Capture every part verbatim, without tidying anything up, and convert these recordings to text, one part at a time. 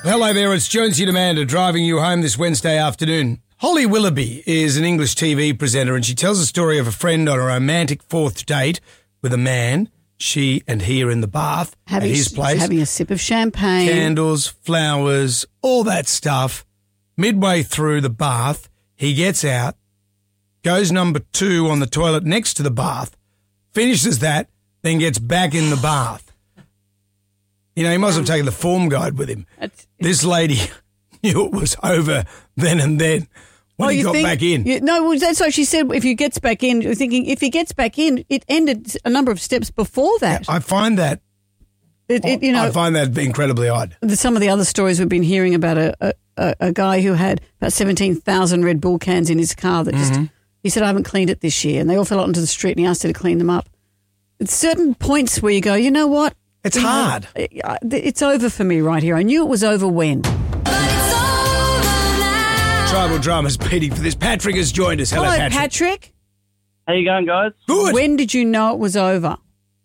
Hello there, it's Jonesy and Amanda driving you home this Wednesday afternoon. Holly Willoughby is an English T V presenter and she tells the story of a friend on a romantic fourth date with a man. She and he are in the bath having, at his place. Having a sip of champagne. Candles, flowers, all that stuff. Midway through the bath, he gets out, goes number two on the toilet next to the bath, finishes that, then gets back in the bath. You know, he must have taken the form guide with him. It's, this lady knew it was over then and then when oh, he got think, back in. You, no, well, that's what she said. If he gets back in, you're thinking if he gets back in, it ended a number of steps before that. Yeah, I find that, it, it, you know, I find that incredibly odd. Some of the other stories we've been hearing about a, a, a guy who had about seventeen thousand Red Bull cans in his car that just, mm-hmm. he said, I haven't cleaned it this year. And they all fell out onto the street and he asked her to clean them up. It's certain points where you go, you know what? It's you hard. Know, it's over for me right here. I knew it was over when. Tribal Drama's beating for this. Patrick has joined us. Hello, Hello Patrick. Patrick. How you going, guys? Good. When did you know it was over?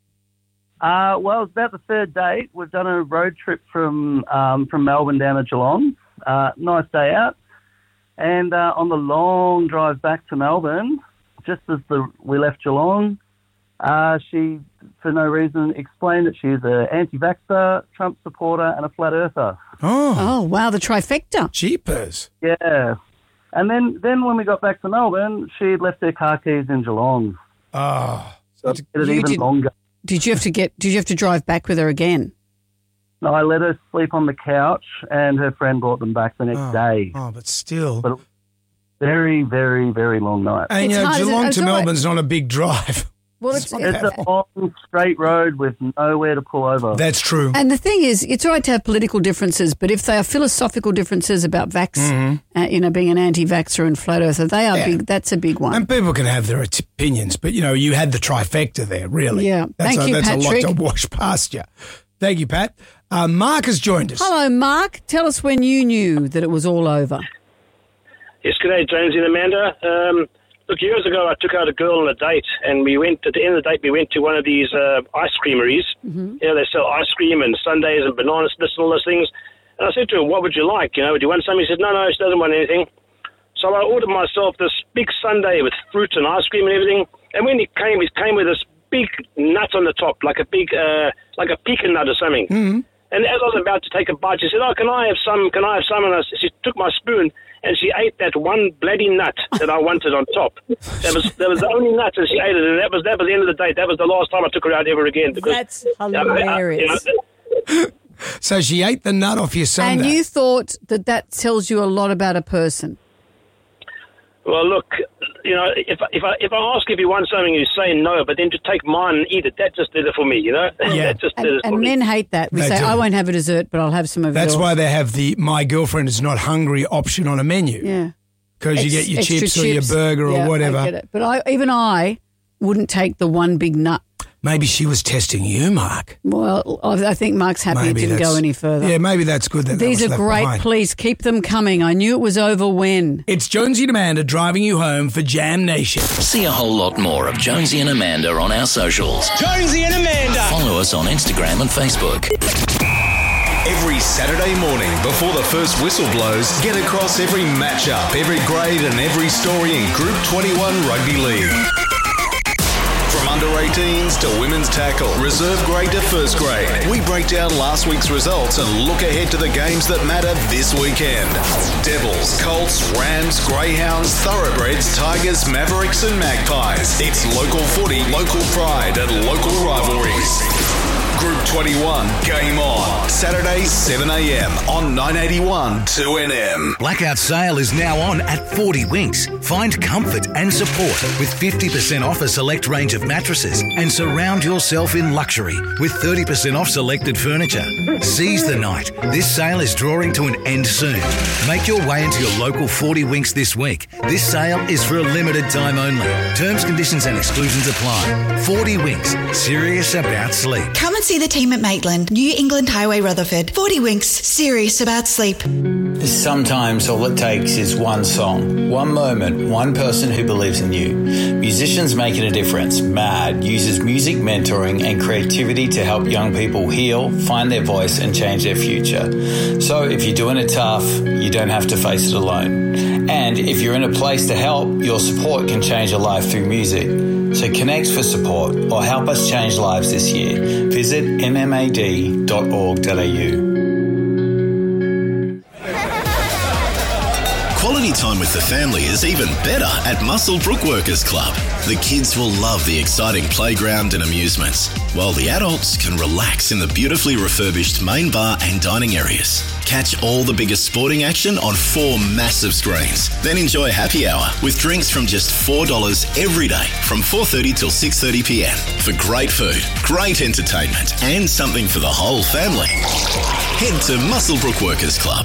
Uh, well, it's about the third date. We've done a road trip from um, from Melbourne down to Geelong. Uh, nice day out. And uh, on the long drive back to Melbourne, just as the we left Geelong, uh, she, for no reason, explained that she's an anti-vaxxer, Trump supporter and a flat earther. Oh. Oh, wow, the trifecta. Jeepers. Yeah. And then, then when we got back to Melbourne, she'd left her car keys in Geelong. Oh. So it made it even did, longer. Did you have to get? Did you have to drive back with her again? No, I let her sleep on the couch and her friend brought them back the next oh. day. Oh, but still. But very, very, very long night. And, you know, hard, Geelong it? to Right. Melbourne's not a big drive. Well, it's, It's a long, straight road with nowhere to pull over. That's true. and the thing is, it's all right to have political differences, but if they are philosophical differences about vax, Mm-hmm. uh, you know, being an anti-vaxxer and flat earther, they are Yeah. big. That's a big one. And people can have their opinions, but, you know, you had the trifecta there, really. Yeah. That's, Thank a, you, that's Patrick. a lot to wash past you. Thank you, Pat. Uh, Mark has joined us. Hello, Mark. Tell us when you knew that it was all over. Yes, good day, Jonesy and Amanda. Um, look, years ago I took out a girl on a date and we went, at the end of the date, we went to one of these uh, ice creameries. Mm-hmm. You know, they sell ice cream and sundaes and banana splits and all those things. And I said to her, what would you like? You know, do you want something? He said, no, no, she doesn't want anything. So I ordered myself this big sundae with fruit and ice cream and everything. And when it came, it came with this big nut on the top, like a big, uh, like a pecan nut or something. Mm-hmm. And as I was about to take a bite, she said, oh, can I have some? Can I have some? And I, she took my spoon and she ate that one bloody nut that I wanted on top. That was that was the only nut, and she ate it. And that was that was the end of the date. That was the last time I took her out ever again. Because, That's hilarious. I, I, you know, So she ate the nut off your sundae. And you thought that that tells you a lot about a person. well, look, you know, if if I if I ask if you want something, you say no, but then to take mine and eat it, that just did it for me, you know. Yeah. that just did And, it for and me. men hate that. We They say, do. I won't have a dessert, but I'll have some of That's yours. why they have the my girlfriend is not hungry option on a menu. Yeah. Because you Ex- get your extra chips, or your burger Yeah, or I whatever. get it. But I, even I wouldn't take the one big nut. Maybe she was testing you, Mark. Well, I I think Mark's happy Maybe it didn't that's- go any further. Yeah, maybe that's good that These that are was left great. behind. Please keep them coming. I knew it was over when. It's Jonesy and Amanda driving you home for Jam Nation. See a whole lot more of Jonesy and Amanda on our socials. Jonesy and Amanda. Follow us on Instagram and Facebook. Every Saturday morning before the first whistle blows, get across every matchup, every grade and every story in Group twenty-one Rugby League. From under eighteens to women's tackle, reserve grade to first grade, we break down last week's results and look ahead to the games that matter this weekend. Devils, Colts, Rams, Greyhounds, Thoroughbreds, Tigers, Mavericks and Magpies. It's local footy, local pride and local rivalries. Group twenty-one, game on. Saturday, seven a.m. on nine eighty-one two N M. Blackout sale is now on at forty Winks. Find comfort and support with fifty percent off a select range of mattresses and surround yourself in luxury with thirty percent off selected furniture. Seize the night. This sale is drawing to an end soon. Make your way into your local forty Winks this week. This sale is for a limited time only. Terms, conditions and exclusions apply. forty Winks. Serious about sleep. Come and see the team at Maitland, New England Highway, Rutherford. forty Winks, serious about sleep. Sometimes all it takes is one song, one moment, one person who believes in you. Musicians Making a Difference, MAD, uses music mentoring and creativity to help young people heal, find their voice and change their future. So if you're doing it tough, you don't have to face it alone. And if you're in a place to help, your support can change your life through music. So connect for support or help us change lives this year. Visit m m a d dot org dot a u. Quality time with the family is even better at Muswellbrook Workers Club. The kids will love the exciting playground and amusements, while the adults can relax in the beautifully refurbished main bar and dining areas. Catch all the biggest sporting action on four massive screens. Then enjoy happy hour with drinks from just four dollars every day from four thirty till six thirty p m for great food, great entertainment and something for the whole family. Head to Muswellbrook Workers Club.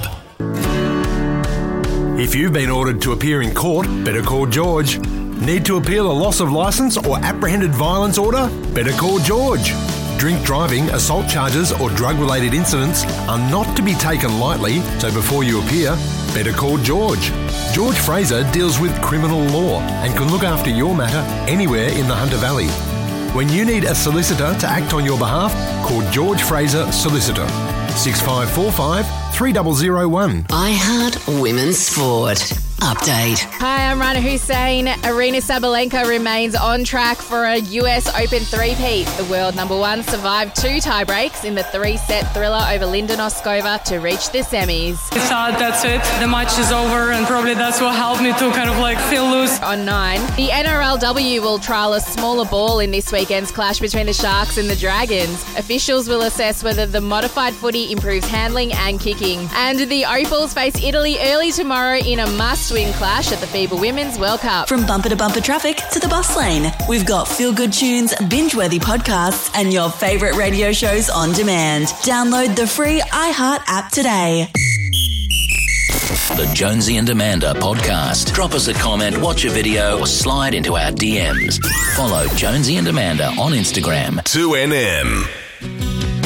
If you've been ordered to appear in court, better call George. Need to appeal a loss of licence or apprehended violence order? Better call George. Drink driving, assault charges or drug-related incidents are not to be taken lightly, so before you appear, better call George. George Fraser deals with criminal law and can look after your matter anywhere in the Hunter Valley. When you need a solicitor to act on your behalf, call George Fraser Solicitor. six five four five, three zero zero one. iHeart Women's Sport. Update. Hi, I'm Rana Hussein. Arina Sabalenka remains on track for a U S Open three-peat. The world number one survived two tie-breaks in the three-set thriller over Linda Noskova to reach the semis. I thought that's it. The match is over and probably that's what helped me to kind of like feel loose. On nine, the N R L W will trial a smaller ball in this weekend's clash between the Sharks and the Dragons. Officials will assess whether the modified footy improves handling and kicking. And the Opals face Italy early tomorrow in a must swing clash at the FIBA Women's World Cup. From bumper to bumper traffic to the bus lane, we've got feel-good tunes, binge-worthy podcasts, and your favourite radio shows on demand. Download the free iHeart app today. The Jonesy and Amanda podcast. Drop us a comment, watch a video, or slide into our D Ms. Follow Jonesy and Amanda on Instagram. two N M.